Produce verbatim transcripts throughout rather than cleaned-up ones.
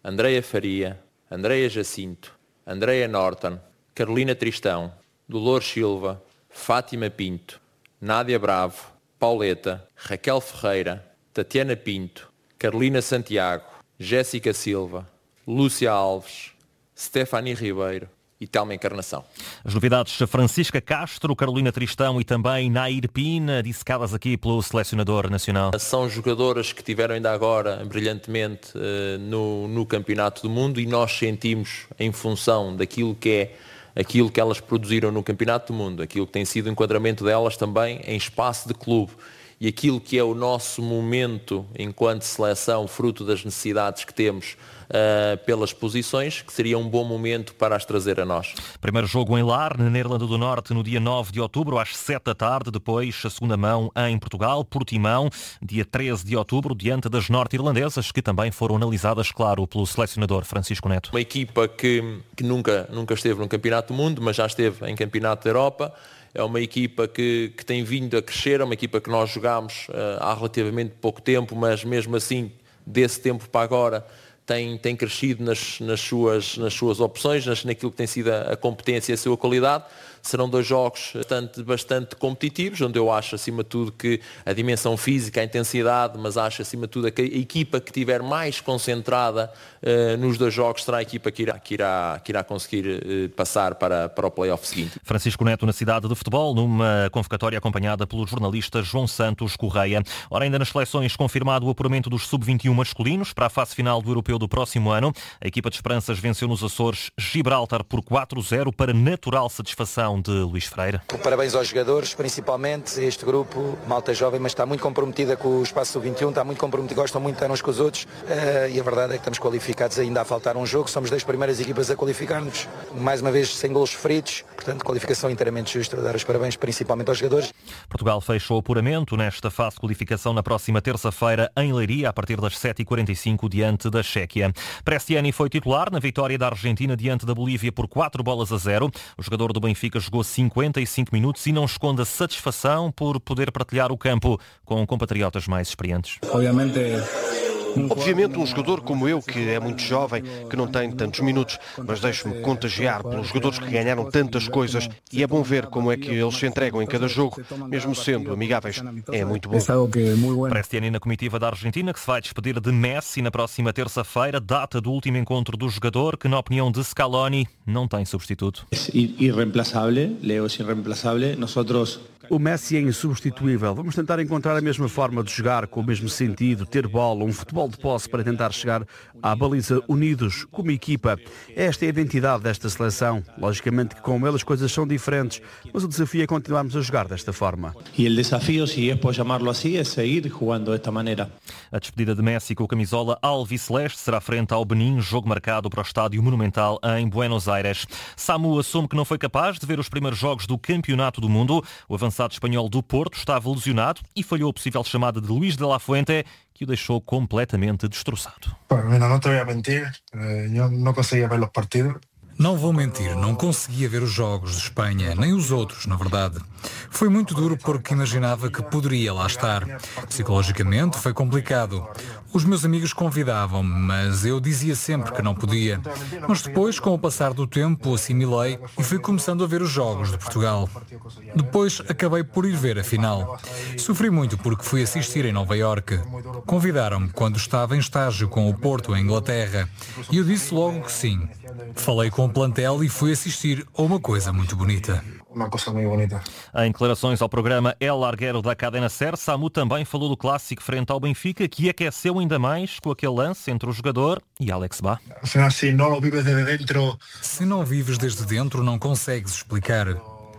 Andreia Faria, Andreia Jacinto, Andreia Norton, Carolina Tristão, Dolores Silva, Fátima Pinto, Nádia Bravo, Pauleta, Raquel Ferreira, Tatiana Pinto, Carolina Santiago, Jéssica Silva, Lúcia Alves, Stephanie Ribeiro e Telma Encarnação. As novidades: Francisca Castro, Carolina Tristão e também Nair Pina, dissecadas aqui pelo selecionador nacional. São jogadoras que tiveram ainda agora brilhantemente uh, no, no Campeonato do Mundo, e nós sentimos, em função daquilo que é aquilo que elas produziram no Campeonato do Mundo, aquilo que tem sido o enquadramento delas também em espaço de clube, e aquilo que é o nosso momento enquanto seleção, fruto das necessidades que temos uh, pelas posições, que seria um bom momento para as trazer a nós. Primeiro jogo em Larne, na Irlanda do Norte, no dia nove de outubro, às sete da tarde. Depois, a segunda mão em Portugal, Portimão, dia treze de outubro, diante das norte-irlandesas, que também foram analisadas, claro, pelo selecionador Francisco Neto. Uma equipa que, que nunca, nunca esteve no Campeonato do Mundo, mas já esteve em Campeonato da Europa. É uma equipa que, que tem vindo a crescer, é uma equipa que nós jogámos uh, há relativamente pouco tempo, mas mesmo assim, desse tempo para agora, tem, tem crescido nas, nas, suas, nas suas opções, nas, naquilo que tem sido a, a competência e a sua qualidade. Serão dois jogos bastante, bastante competitivos, onde eu acho, acima de tudo, que a dimensão física, a intensidade, mas acho, acima de tudo, que a equipa que estiver mais concentrada uh, nos dois jogos será a equipa que irá, que irá, que irá conseguir uh, passar para, para o play-off seguinte. Francisco Neto na cidade de futebol, numa convocatória acompanhada pelo jornalista João Santos Correia. Ora, ainda nas seleções, confirmado o apuramento dos sub vinte e um masculinos para a fase final do Europeu do próximo ano. A equipa de Esperanças venceu nos Açores Gibraltar por quatro a zero, para natural satisfação de Luís Freire. Parabéns aos jogadores, principalmente este grupo, malta jovem, mas está muito comprometida com o espaço sub vinte e um, está muito comprometida, gostam muito de estar uns com os outros, uh, e a verdade é que estamos qualificados, ainda a faltar um jogo, somos das primeiras equipas a qualificar-nos, mais uma vez sem golos feridos, portanto qualificação inteiramente justa, dar os parabéns principalmente aos jogadores. Portugal fecha o apuramento nesta fase de qualificação na próxima terça-feira em Leiria, a partir das sete e quarenta e cinco, diante da Chequia. Prestiani foi titular na vitória da Argentina diante da Bolívia por quatro bolas a zero. O jogador do Benfica jogou cinquenta e cinco minutos e não esconde a satisfação por poder partilhar o campo com compatriotas mais experientes. Obviamente... Obviamente um jogador como eu, que é muito jovem, que não tem tantos minutos, mas deixo-me contagiar pelos jogadores que ganharam tantas coisas, e é bom ver como é que eles se entregam em cada jogo, mesmo sendo amigáveis. É muito bom. Prestiani na comitiva da Argentina, que se vai despedir de Messi na próxima terça-feira, data do último encontro do jogador, que na opinião de Scaloni não tem substituto. É irreemplaçável, Leo é irreemplaçável, nós... O Messi é insubstituível. Vamos tentar encontrar a mesma forma de jogar, com o mesmo sentido, ter bola, um futebol de posse para tentar chegar à baliza unidos, como equipa. Esta é a identidade desta seleção. Logicamente que com ele as coisas são diferentes, mas o desafio é continuarmos a jogar desta forma. E o desafio, se é por chamarlo assim, é seguir jogando desta maneira. A despedida de Messi com a camisola alviceleste será frente ao Benin, jogo marcado para o Estádio Monumental em Buenos Aires. Samu assume que não foi capaz de ver os primeiros jogos do Campeonato do Mundo. O avançado espanhol do Porto estava lesionado e falhou a possível chamada de Luís de la Fuente, que o deixou completamente destroçado. Não te vou mentir, eu não conseguia ver os partidos. Não vou mentir, não conseguia ver os jogos de Espanha, nem os outros, na verdade. Foi muito duro porque imaginava que poderia lá estar. Psicologicamente foi complicado. Os meus amigos convidavam-me, mas eu dizia sempre que não podia. Mas depois, com o passar do tempo, assimilei e fui começando a ver os jogos de Portugal. Depois acabei por ir ver a final. Sofri muito porque fui assistir em Nova Iorque. Convidaram-me quando estava em estágio com o Porto, em Inglaterra, e eu disse logo que sim. Falei com o plantel e fui assistir a uma coisa muito bonita. Uma coisa muito bonita. Em declarações ao programa El Larguero da Cadena Ser, Samu também falou do clássico frente ao Benfica, que aqueceu ainda mais com aquele lance entre o jogador e Alex Bá. Se não vives desde dentro... Se não vives desde dentro, não consegues explicar.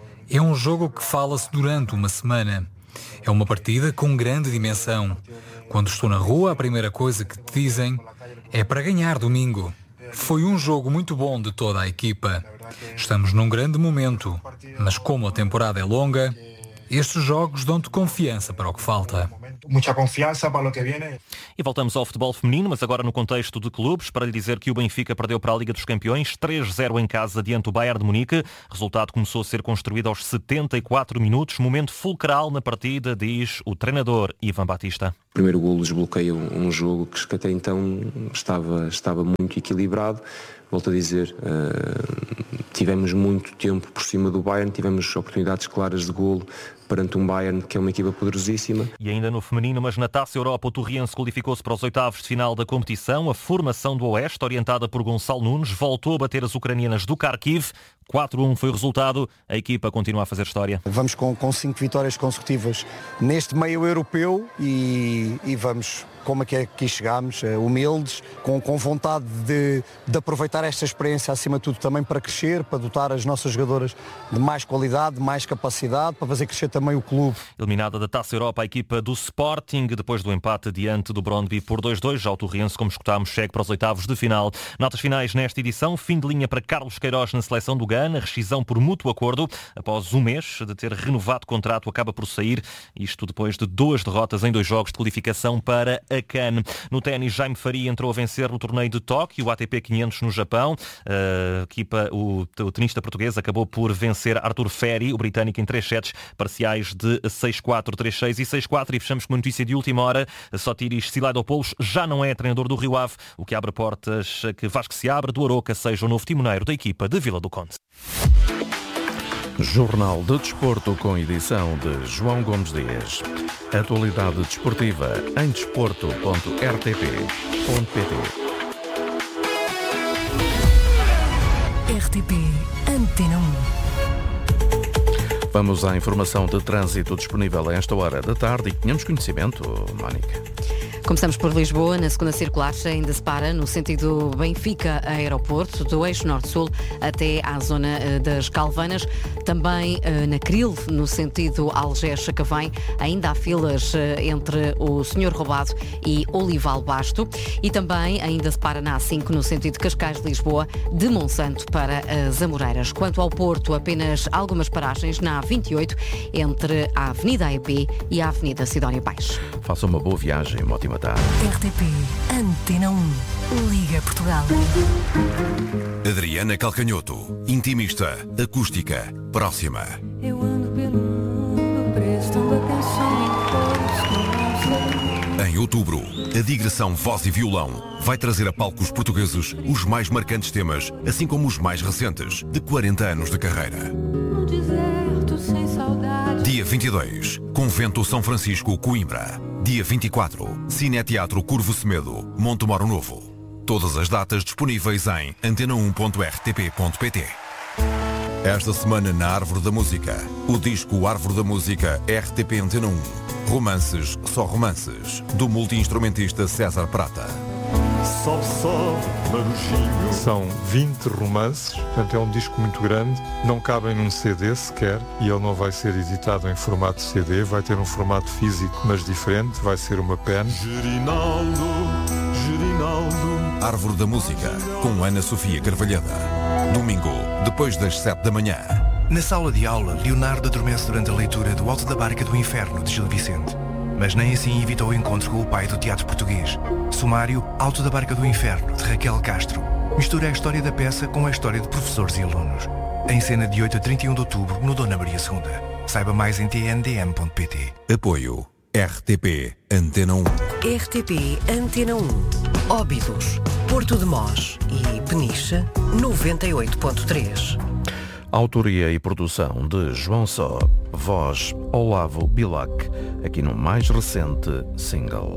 É um jogo que fala-se durante uma semana. É uma partida com grande dimensão. Quando estou na rua, a primeira coisa que te dizem é para ganhar domingo. Foi um jogo muito bom de toda a equipa. Estamos num grande momento, mas como a temporada é longa, estes jogos dão-te confiança para o que falta. mucha confianza para lo que viene. E voltamos ao futebol feminino, mas agora no contexto de clubes, para lhe dizer que o Benfica perdeu para a Liga dos Campeões três a zero em casa diante do Bayern de Munique. O resultado começou a ser construído aos setenta e quatro minutos, momento fulcral na partida, diz o treinador Ivan Batista. O primeiro golo desbloqueia um, um jogo que até então estava, estava muito equilibrado. Volto a dizer, uh, tivemos muito tempo por cima do Bayern, tivemos oportunidades claras de golo perante um Bayern que é uma equipa poderosíssima. E ainda no feminino, mas na Taça Europa, o Torriense qualificou-se para os oitavos de final da competição. A formação do Oeste, orientada por Gonçalo Nunes, voltou a bater as ucranianas do Kharkiv. quatro a um foi o resultado. A equipa continua a fazer história. Vamos com, com cinco vitórias consecutivas neste meio europeu e, e vamos, como é que é que aqui chegámos, humildes, com, com vontade de, de aproveitar esta experiência, acima de tudo, também para crescer, para dotar as nossas jogadoras de mais qualidade, de mais capacidade, para fazer crescer também o clube. Eliminada da Taça Europa, a equipa do Sporting, depois do empate diante do Brøndby por dois a dois, já o Torriense, como escutámos, segue para os oitavos de final. Notas finais nesta edição, fim de linha para Carlos Queiroz na seleção do Ghana, rescisão por mútuo acordo, após um mês de ter renovado o contrato, acaba por sair, isto depois de duas derrotas em dois jogos de qualificação para a CAN. No ténis, Jaime Faria entrou a vencer no torneio de Tóquio, o A T P quinhentos no Japão. A equipa, o, o tenista português acabou por vencer Arthur Ferry, o britânico, em três sets parciais de seis quatro, três seis e seis quatro. E fechamos com uma notícia de última hora. Sotiris Silaidopoulos já não é treinador do Rio Ave, o que abre portas que Vasco se abre do Aroca seja o novo timoneiro da equipa de Vila do Conde. Jornal de Desporto com edição de João Gomes Dias. Atualidade desportiva em desporto ponto r t p ponto p t. R T P Antena um. Vamos à informação de trânsito disponível a esta hora da tarde e tínhamos conhecimento, Mónica. Começamos por Lisboa, na segunda circular ainda se para no sentido Benfica-Aeroporto, do eixo norte-sul até à zona das Calvanas. Também na Cril, no sentido Algés-Sacavém, ainda há filas entre o Senhor Roubado e Olival Basto. E também ainda se para na A cinco, no sentido Cascais-Lisboa, de Monsanto para as Amoreiras. Quanto ao Porto, apenas algumas paragens na A vinte e oito, entre a Avenida A E P e a Avenida Sidónia Pais. Faça uma boa viagem, uma ótima tarde. R T P Antena um. Liga Portugal. Adriana Calcanhoto, intimista, acústica, próxima. Eu ando pelo mundo prestando atenção em coisas. Em outubro, a digressão Voz e Violão vai trazer a palcos portugueses os mais marcantes temas, assim como os mais recentes, de quarenta anos de carreira. No deserto sem saudade. Dia vinte e dois, Convento São Francisco, Coimbra. Dia vinte e quatro, Cineteatro Curvo Semedo, Montemoro Novo. Todas as datas disponíveis em antena um ponto r t p ponto p t. Esta semana na Árvore da Música, o disco Árvore da Música R T P Antena um. Romances, só romances, do multi-instrumentista César Prata. Sobe, sobe, marujinho. São vinte romances, portanto é um disco muito grande, não cabem num C D sequer e ele não vai ser editado em formato C D, vai ter um formato físico, mas diferente, vai ser uma pen. Gerinaldo, Gerinaldo. Árvore da Música, com Ana Sofia Carvalhada. Domingo, depois das sete da manhã. Na sala de aula, Leonardo adormece durante a leitura do Alto da Barca do Inferno, de Gil Vicente. Mas nem assim evitou o encontro com o pai do teatro português. Sumário, Alto da Barca do Inferno, de Raquel Castro. Mistura a história da peça com a história de professores e alunos. Em cena de oito a trinta e um de outubro, no Dona Maria segunda. Saiba mais em t n d m ponto p t. Apoio R T P Antena um. R T P Antena um. Óbidos, Porto de Mós e Peniche, noventa e oito ponto três. Autoria e produção de João Só. Voz Olavo Bilac. Aqui no mais recente single.